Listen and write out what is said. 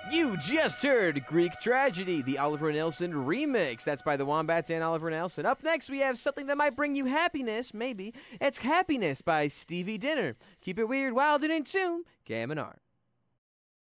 You just heard Greek Tragedy, the Oliver Nelson remix. That's by the Wombats and Oliver Nelson. Up next, we have something that might bring you happiness, maybe. It's Happiness by Stevie Dinner. Keep it weird, wild, and in tune. Cam and Art.